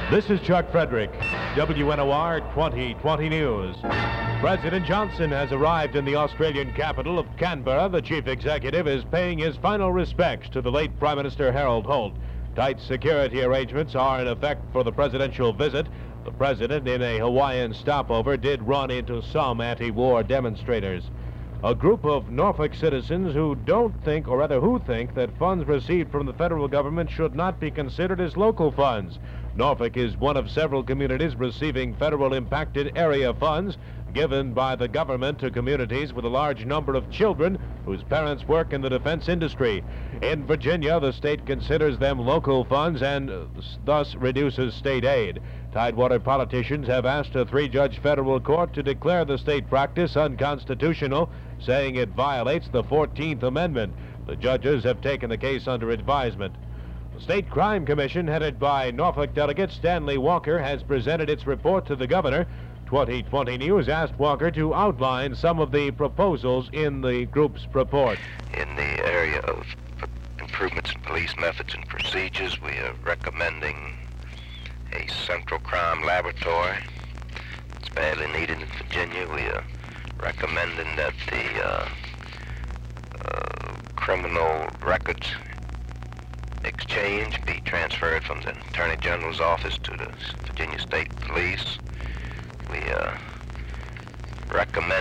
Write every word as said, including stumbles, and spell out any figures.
This is Chuck Frederick, W N O R twenty twenty News. President Johnson has arrived in the Australian capital of Canberra. The chief executive is paying his final respects to the late Prime Minister Harold Holt. Tight security arrangements are in effect for the presidential visit. The president, in a Hawaiian stopover, did run into some anti-war demonstrators. A group of Norfolk citizens who don't think, or rather who think, that funds received from the federal government should not be considered as local funds. Norfolk is one of several communities receiving federal impacted area funds given by the government to communities with a large number of children whose parents work in the defense industry. In Virginia, the state considers them local funds and uh, thus reduces state aid. Tidewater politicians have asked a three-judge federal court to declare the state practice unconstitutional, saying it violates the fourteenth Amendment. The judges have taken the case under advisement. The State Crime Commission, headed by Norfolk delegate Stanley Walker, has presented its report to the governor. twenty twenty News asked Walker to outline some of the proposals in the group's report. In the area of improvements in police methods and procedures, we are recommending a central crime laboratory. It's badly needed in Virginia. We are recommending that the uh, uh, criminal records exchange be transferred from the Attorney General's office to the Virginia State Police. We uh, recommend